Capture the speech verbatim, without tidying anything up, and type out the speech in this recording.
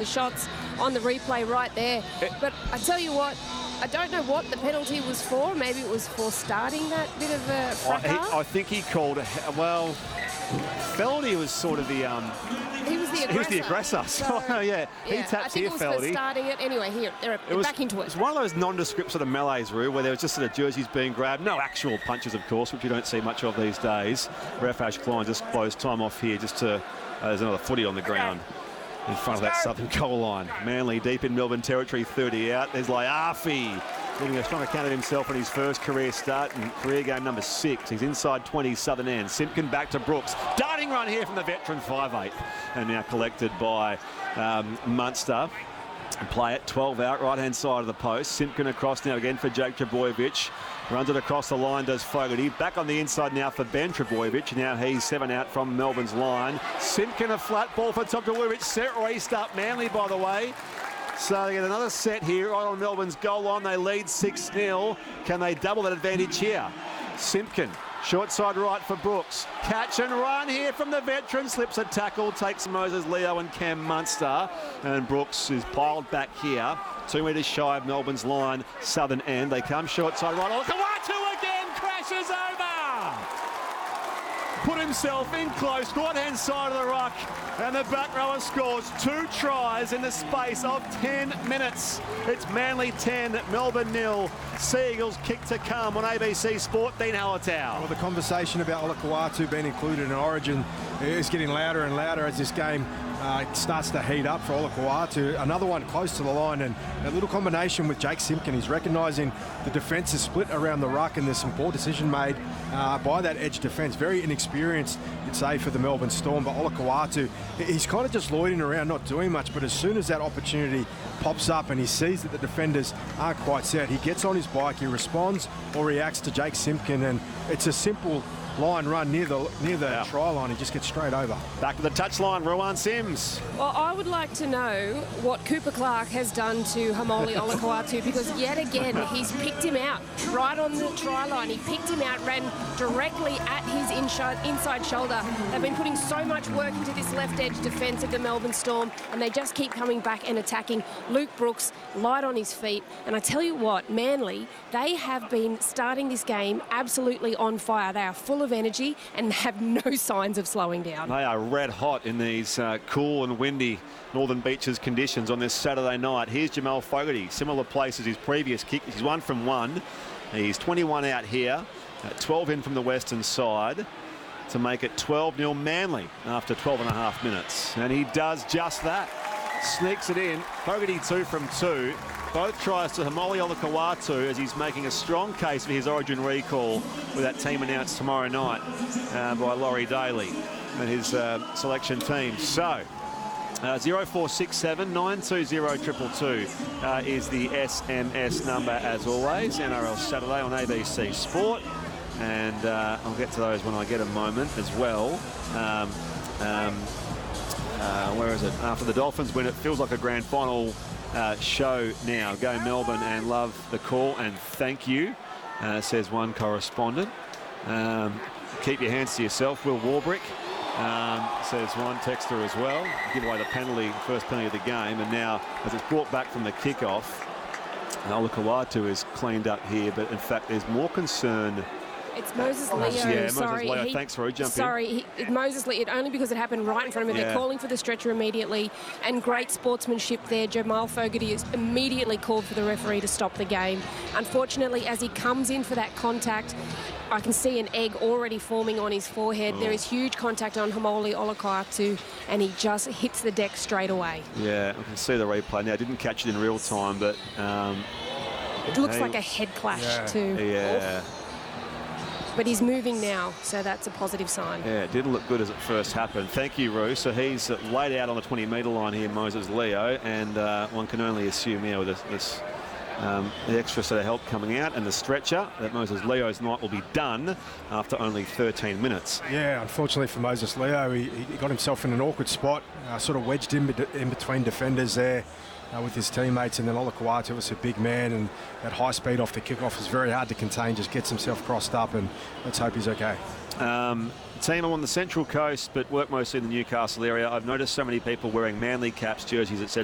shots on the replay right there. It, but I tell you what, I don't know what the penalty was for. Maybe it was for starting that bit of a fracas. I, I think he called, a, well, Feldy was sort of the... Um, He was the aggressor. He was the aggressor. So, so yeah, he yeah, taps I think here, it was Feldy. for starting it. Anyway, here, they're It was, back into it. It's one of those nondescript sort of melees, Roo, where there was just sort of jerseys being grabbed. No actual punches, of course, which you don't see much of these days. Ref Ash Klein just blows time off here just to... Uh, there's another footy on the ground in front of that southern goal line. Manly deep in Melbourne territory, thirty out. There's Laiafi, getting a strong account of himself in his first career start and career game number six. He's inside twenty southern end. Simpkin back to Brooks. Darting run here from the veteran, five eight. And now collected by um, Munster. Play it, twelve out, right-hand side of the post. Simpkin across now again for Jake Trbojevic. Runs it across the line, does Fogarty. Back on the inside now for Ben Trbojevic. Now he's seven out from Melbourne's line. Simpkin a flat ball for Trbojevic. Set restart Manly, by the way. So they get another set here right on Melbourne's goal line. They lead six nil. Can they double that advantage here? Simpkin, short side right for Brooks. Catch and run here from the veteran. Slips a tackle, takes Moses Leo and Cam Munster. And Brooks is piled back here. Two metres shy of Melbourne's line, southern end. They come short side right. Olakau'atu again crashes over. Put himself in close, right-hand side of the ruck. And the back rower scores two tries in the space of ten minutes. It's Manly ten, Melbourne nil. Sea Eagles kick to come on A B C Sport. Dean Hallertau. Well, the conversation about Olakau'atu being included in Origin is getting louder and louder as this game uh, starts to heat up for Olakau'atu. Another one close to the line, and a little combination with Jake Simpkin. He's recognising the defence is split around the ruck, and there's some poor decision made uh, by that edge defence. Very inexperienced, you'd say, for the Melbourne Storm, but Olakau'atu, he's kind of just loitering around, not doing much, but as soon as that opportunity pops up and he sees that the defenders aren't quite set, he gets on his bike, he responds or reacts to Jake Simpkin, and it's a simple line run near the near the yeah. try line. He just gets straight over. Back to the touchline, Rowan Sims. Well, I would like to know what Cooper Clark has done to Haumole Olakau'atu, because yet again he's picked him out right on the try line. He picked him out, ran directly at his inside, inside shoulder. They've been putting so much work into this left edge defence of the Melbourne Storm, and they just keep coming back and attacking. Luke Brooks light on his feet, and I tell you what, Manly, they have been starting this game absolutely on fire. They are full of energy and have no signs of slowing down. They are red hot in these uh, cool and windy Northern Beaches conditions on this Saturday night. Here's Jamal Fogarty, similar place as his previous kick. He's one from one. He's twenty-one out here, uh, twelve in from the western side to make it twelve nil Manly after twelve and a half minutes. And he does just that. Sneaks it in. Fogarty two from two. Both tries to Haumole Olakau'atu as he's making a strong case for his Origin recall with that team announced tomorrow night uh, by Laurie Daly and his uh, selection team. So, uh, zero four six seven nine two zero two two two uh, is the S M S number as always. N R L Saturday on A B C Sport. And uh, I'll get to those when I get a moment as well. Um, um, uh, where is it? After the Dolphins win, it feels like a grand final Uh, show now. Go Melbourne and love the call and thank you, uh, says one correspondent. Um, keep your hands to yourself, Will Warbrick, um, says one texter as well. Give away the penalty, first penalty of the game, and now as it's brought back from the kickoff, Olakau'atu is cleaned up here, but in fact there's more concern. It's Moses Leo. Yeah, sorry, Moses Leo. he, Thanks for jumping. Sorry, he, it, Moses Leo. Only because it happened right in front of him. Yeah. They're calling for the stretcher immediately, and great sportsmanship there. Jamal Fogarty is immediately called for the referee to stop the game. Unfortunately, as he comes in for that contact, I can see an egg already forming on his forehead. Oh. There is huge contact on Haumole Olakau'atu, and he just hits the deck straight away. Yeah, I can see the replay now. I didn't catch it in real time, but um, it looks hey, like a head clash yeah. too. Yeah. Oh. But he's moving now, so that's a positive sign. Yeah, it didn't look good as it first happened. Thank you, Roo. So he's laid out on the twenty metre line here, Moses Leo, and uh, one can only assume here with this, this um, the extra set of help coming out and the stretcher that Moses Leo's night will be done after only thirteen minutes. Yeah, unfortunately for Moses Leo, he, he got himself in an awkward spot, uh, sort of wedged in, in between defenders there. Uh, with his teammates, and then Olakau'atu was a big man, and that high speed off the kickoff is very hard to contain. Just gets himself crossed up, and let's hope he's okay. Um, team, I'm on the Central Coast, but work mostly in the Newcastle area. I've noticed so many people wearing Manly caps, jerseys, et cetera